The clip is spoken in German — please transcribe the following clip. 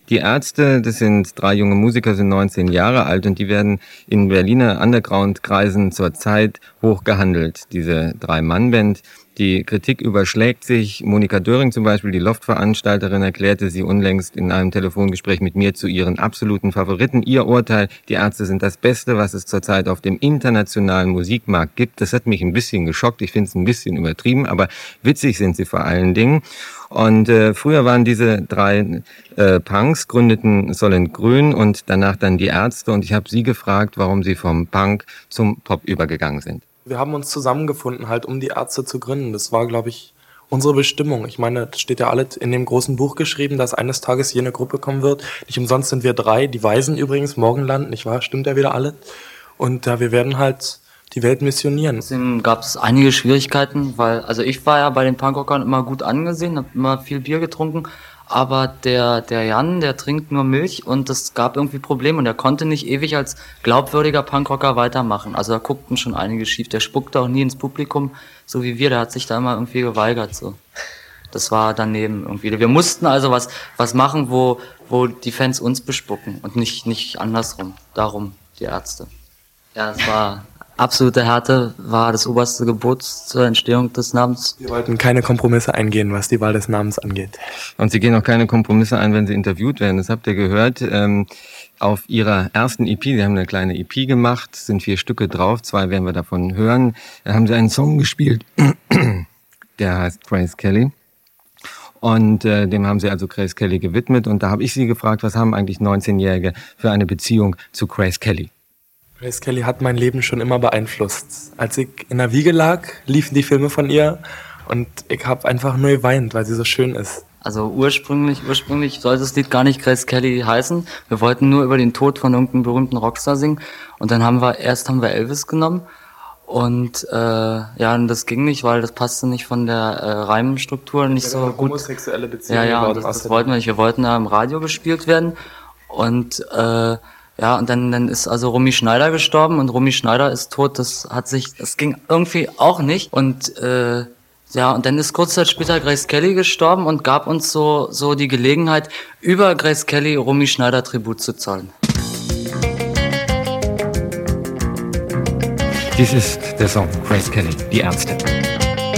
Die Ärzte, das sind 3 junge Musiker, sind 19 Jahre alt und die werden in Berliner Underground-Kreisen zurzeit hoch gehandelt, diese 3-Mann-Band. Die Kritik überschlägt sich. Monika Döring zum Beispiel, die Loft-Veranstalterin, erklärte sie unlängst in einem Telefongespräch mit mir zu ihren absoluten Favoriten. Ihr Urteil, die Ärzte sind das Beste, was es zurzeit auf dem internationalen Musikmarkt gibt. Das hat mich ein bisschen geschockt. Ich finde es ein bisschen übertrieben, aber witzig sind sie vor allen Dingen. Und früher waren diese 3 Punks, gründeten Solent Grün und danach dann die Ärzte. Und ich habe sie gefragt, warum sie vom Punk zum Pop übergegangen sind. Wir haben uns zusammengefunden, halt, um die Ärzte zu gründen. Das war, glaube ich, unsere Bestimmung. Ich meine, das steht ja alles in dem großen Buch geschrieben, dass eines Tages hier eine Gruppe kommen wird. Nicht umsonst sind wir 3, die Weisen übrigens, Morgenland, nicht wahr? Stimmt ja wieder alles. Und wir werden halt die Welt missionieren. Trotzdem gab es einige Schwierigkeiten, weil, also ich war ja bei den Punkrockern immer gut angesehen, habe immer viel Bier getrunken, aber der Jan, der trinkt nur Milch und es gab irgendwie Probleme und er konnte nicht ewig als glaubwürdiger Punkrocker weitermachen. Also da guckten schon einige schief, der spuckte auch nie ins Publikum, so wie wir, der hat sich da immer irgendwie geweigert, so. Das war daneben irgendwie. Wir mussten also was machen, wo die Fans uns bespucken und nicht andersrum. Darum die Ärzte. Ja, es war absolute Härte, war das oberste Gebot zur Entstehung des Namens. Wir wollten keine Kompromisse eingehen, was die Wahl des Namens angeht. Und Sie gehen auch keine Kompromisse ein, wenn Sie interviewt werden. Das habt ihr gehört. Auf Ihrer ersten EP, Sie haben eine kleine EP gemacht, sind 4 Stücke drauf, 2 werden wir davon hören. Da haben Sie einen Song gespielt, der heißt Grace Kelly. Und dem haben Sie also Grace Kelly gewidmet. Und da habe ich Sie gefragt, was haben eigentlich 19-Jährige für eine Beziehung zu Grace Kelly? Grace Kelly hat mein Leben schon immer beeinflusst. Als ich in der Wiege lag, liefen die Filme von ihr und ich habe einfach nur geweint, weil sie so schön ist. Also ursprünglich sollte das Lied gar nicht Grace Kelly heißen. Wir wollten nur über den Tod von irgendeinem berühmten Rockstar singen. Und dann haben wir Elvis genommen. Und und das ging nicht, weil das passte nicht von der Reimstruktur nicht so gut. Homosexuelle Beziehung. Ja, das wollten wir nicht. Wir wollten da im Radio gespielt werden. Und und dann ist also Romy Schneider gestorben und Romy Schneider ist tot. Das ging irgendwie auch nicht. Und und dann ist kurz Zeit später Grace Kelly gestorben und gab uns so die Gelegenheit, über Grace Kelly Romy Schneider Tribut zu zollen. Dies ist der Song Grace Kelly, die Ärzte.